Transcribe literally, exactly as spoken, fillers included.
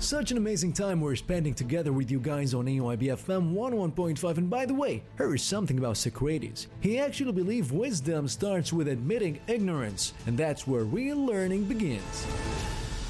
Such an amazing time we're spending together with you guys on A Y B F M one oh one point five. And by the way, here is something about Socrates. He actually believed wisdom starts with admitting ignorance, and that's where real learning begins.